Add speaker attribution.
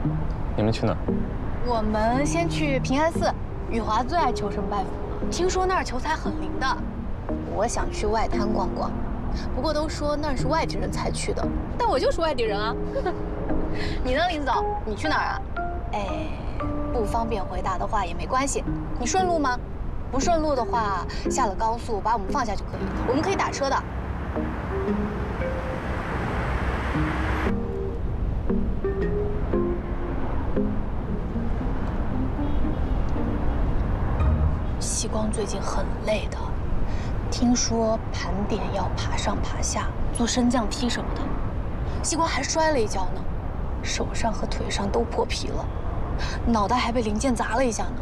Speaker 1: 你们去哪儿？
Speaker 2: 我们先去平安寺，雨华最爱求神拜佛了，听说那儿求财很灵的。我想去外滩逛逛，不过都说那儿是外地人才去的，但我就是外地人啊。你呢，林总？你去哪儿啊？哎，不方便回答的话也没关系。你顺路吗？不顺路的话，下了高速把我们放下就可以，我们可以打车的。西光最近很累的，听说盘点要爬上爬下，做升降梯什么的。西光还摔了一跤呢，手上和腿上都破皮了，脑袋还被零件砸了一下呢。